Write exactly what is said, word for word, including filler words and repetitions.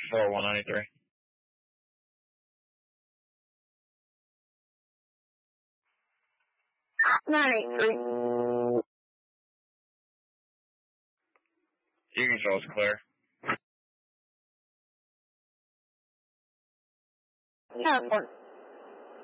four one ninety-three. ninety-three. You control is clear. Yeah,